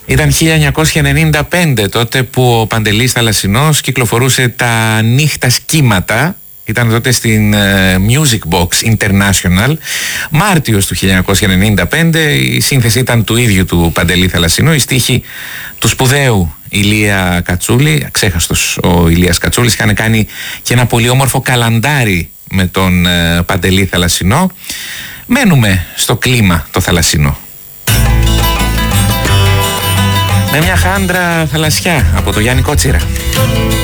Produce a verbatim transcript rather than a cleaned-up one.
Ήταν χίλια εννιακόσια ενενήντα πέντε τότε που ο Παντελής Θαλασσινός κυκλοφορούσε τα νύχτα σκύματα. Ήταν τότε στην Music Box International. Μάρτιος του χίλια εννιακόσια ενενήντα πέντε. Η σύνθεση ήταν του ίδιου του Παντελή Θαλασσινού. Η στίχη του σπουδαίου Ηλία Κατσούλη. Αξέχαστος ο Ηλίας Κατσούλης. Είχαν κάνει και ένα πολύ όμορφο καλαντάρι με τον Παντελή Θαλασσινό. Μένουμε στο κλίμα το θαλασσινό. Με μια χάντρα θαλασσιά από το Γιάννη Κότσιρα.